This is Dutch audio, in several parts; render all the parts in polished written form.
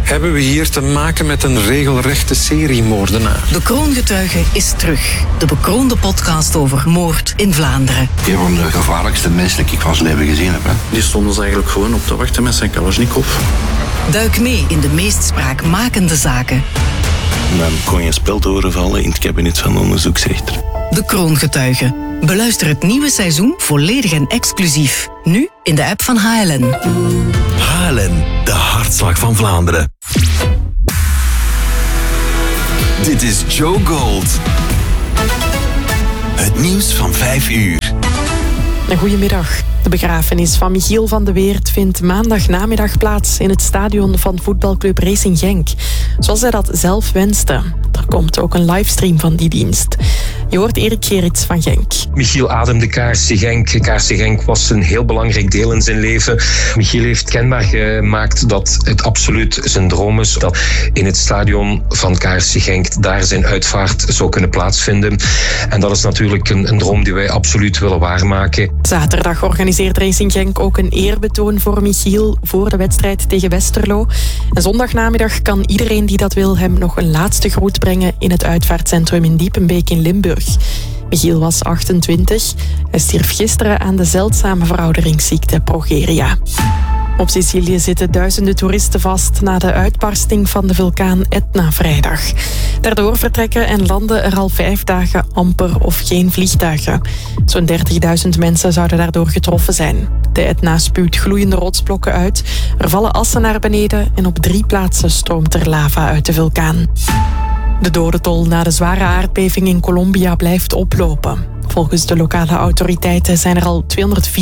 hebben we hier te maken met een regelrechte seriemoordenaar. De Kroongetuige is terug. De bekroonde podcast over moord in Vlaanderen. Een van de gevaarlijkste mensen die ik van zijn leven gezien heb. Die stonden ze eigenlijk gewoon op te wachten met zijn Kalashnikov. Duik mee in de meest spraakmakende zaken. Dan kon je een speld overvallen in het kabinet van de onderzoeksrechter. De Kroongetuige. Beluister het nieuwe seizoen volledig en exclusief. Nu in de app van HLN. HLN, de hartslag van Vlaanderen. Dit is Joe Gold. Het nieuws van 5 uur. Goedemiddag. De begrafenis van Michiel van de Weert vindt maandagnamiddag plaats in het stadion van voetbalclub Racing Genk. Zoals hij dat zelf wenste. Er komt ook een livestream van die dienst. Je hoort Erik Gerrits van Genk. Michiel ademde KRC Genk. KRC Genk was een heel belangrijk deel in zijn leven. Michiel heeft kenbaar gemaakt dat het absoluut zijn droom is dat in het stadion van KRC Genk daar zijn uitvaart zou kunnen plaatsvinden. En dat is natuurlijk een droom die wij absoluut willen waarmaken. Zaterdag organiseert Racing Genk ook een eerbetoon voor Michiel voor de wedstrijd tegen Westerlo. En zondagnamiddag kan iedereen die dat wil hem nog een laatste groet brengen in het uitvaartcentrum in Diepenbeek in Limburg. Michiel was 28. Hij stierf gisteren aan de zeldzame verouderingsziekte progeria. Op Sicilië zitten duizenden toeristen vast na de uitbarsting van de vulkaan Etna vrijdag. Daardoor vertrekken en landen er al 5 dagen amper of geen vliegtuigen. Zo'n 30.000 mensen zouden daardoor getroffen zijn. De Etna spuwt gloeiende rotsblokken uit, er vallen assen naar beneden en op 3 plaatsen stroomt er lava uit de vulkaan. De dodentol na de zware aardbeving in Colombia blijft oplopen. Volgens de lokale autoriteiten zijn er al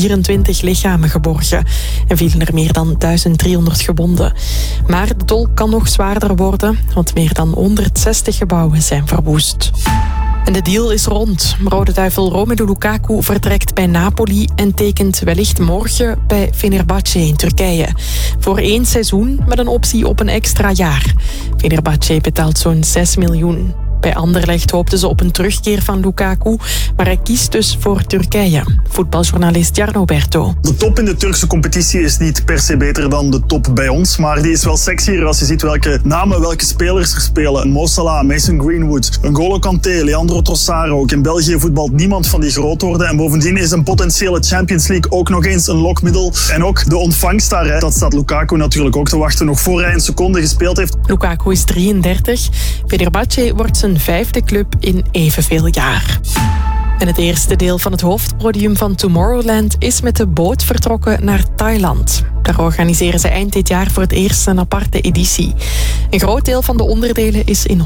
224 lichamen geborgen en vielen er meer dan 1300 gewonden. Maar de tol kan nog zwaarder worden, want meer dan 160 gebouwen zijn verwoest. En de deal is rond. Rode duivel Romelu Lukaku vertrekt bij Napoli en tekent wellicht morgen bij Fenerbahce in Turkije. Voor 1 seizoen met een optie op een extra jaar. Fenerbahce betaalt zo'n 6 miljoen. Bij Anderlecht hoopten ze op een terugkeer van Lukaku, maar hij kiest dus voor Turkije. Voetbaljournalist Jarno Berto. De top in de Turkse competitie is niet per se beter dan de top bij ons, maar die is wel sexier als je ziet welke namen, welke spelers er spelen. Mo Salah, Mason Greenwood, N'Golo Kanté, Leandro Trossard ook. In België voetbalt niemand van die groot worden en bovendien is een potentiële Champions League ook nog eens een lokmiddel. En ook de ontvangst daar, dat staat Lukaku natuurlijk ook te wachten, nog voor hij een seconde gespeeld heeft. Lukaku is 33. Fenerbahce wordt zijn 5e club in evenveel jaar. En het eerste deel van het hoofdpodium van Tomorrowland is met de boot vertrokken naar Thailand. Daar organiseren ze eind dit jaar voor het eerst een aparte editie. Een groot deel van de onderdelen is in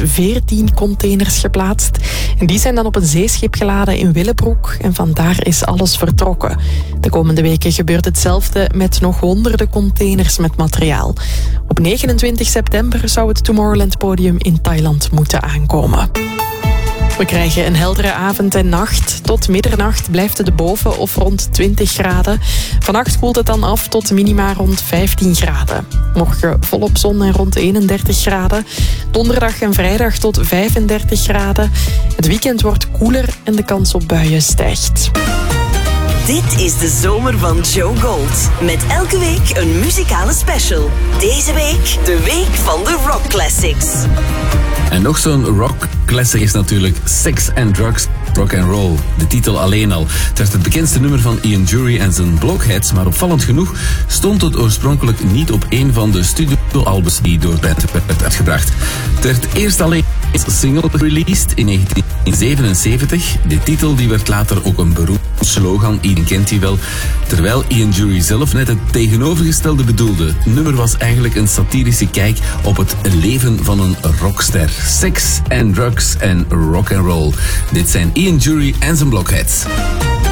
114 containers geplaatst. En die zijn dan op een zeeschip geladen in Willebroek en vandaar is alles vertrokken. De komende weken gebeurt hetzelfde met nog honderden containers met materiaal. Op 29 september zou het Tomorrowland-podium in Thailand moeten aankomen. We krijgen een heldere avond en nacht. Tot middernacht blijft het boven of rond 20 graden. Vannacht koelt het dan af tot minima rond 15 graden. Morgen volop zon en rond 31 graden. Donderdag en vrijdag tot 35 graden. Het weekend wordt koeler en de kans op buien stijgt. Dit is de zomer van Joe Gold. Met elke week een muzikale special. Deze week de week van de rock classics. En nog zo'n rock classic is natuurlijk Sex and Drugs, Rock and Roll. De titel alleen al. Het werd het bekendste nummer van Ian Dury en zijn Blockheads, maar opvallend genoeg stond het oorspronkelijk niet op een van de studioalbums die door de band werd uitgebracht. Het werd eerst alleen als single released in 1977. De titel die werd later ook een beroepsslogan, iedereen kent die wel. Terwijl Ian Dury zelf net het tegenovergestelde bedoelde. Het nummer was eigenlijk een satirische kijk op het leven van een rockster. Sex and drugs en rock and roll. Dit zijn Ian Dury en zijn Blockheads.